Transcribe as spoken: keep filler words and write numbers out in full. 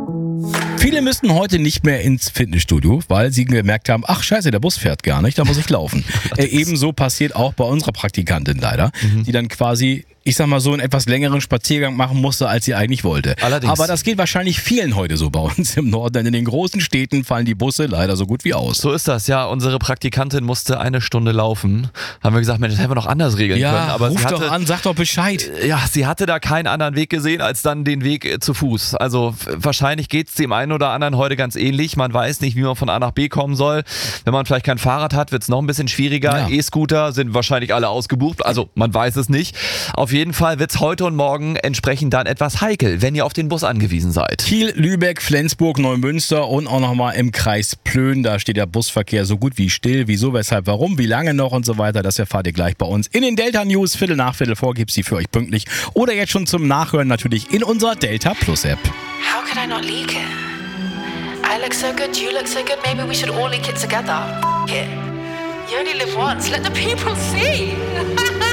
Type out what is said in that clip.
Viele müssen heute nicht mehr ins Fitnessstudio, weil sie gemerkt haben, ach scheiße, der Bus fährt gar nicht, da muss ich laufen. äh, ebenso passiert auch bei unserer Praktikantin leider, mhm. die dann quasi, ich sag mal so, einen etwas längeren Spaziergang machen musste, als sie eigentlich wollte. Allerdings. Aber das geht wahrscheinlich vielen heute so bei uns im Norden, denn in den großen Städten fallen die Busse leider so gut wie aus. So ist das, ja. Unsere Praktikantin musste eine Stunde laufen. Haben wir gesagt, Mensch, das hätten wir noch anders regeln ja, können. Aber ruf sie hatte, doch an, sag doch Bescheid. Ja, sie hatte da keinen anderen Weg gesehen, als dann den Weg äh, zu Fuß. Also f- wahrscheinlich geht's dem einen oder anderen heute ganz ähnlich. Man weiß nicht, wie man von A nach B kommen soll. Wenn man vielleicht kein Fahrrad hat, wird's noch ein bisschen schwieriger. Ja. E-Scooter sind wahrscheinlich alle ausgebucht. Also man weiß es nicht. Auf jeden Fall wird's heute und morgen entsprechend dann etwas heikel, wenn ihr auf den Bus angewiesen seid. Kiel, Lübeck, Flensburg, Neumünster und auch nochmal im Kreis Plön. Da steht der Busverkehr so gut wie still. Wieso, weshalb, warum, wie lange noch und so weiter. Das erfahrt ihr gleich bei uns in den Delta News. Viertel nach Viertel vor gibt's die für euch pünktlich. Oder jetzt schon zum Nachhören natürlich in unserer Delta Plus App. How could I not leak it? I look so good, you look so good, maybe we should all leak it together. F- it. You only live once, let the people see.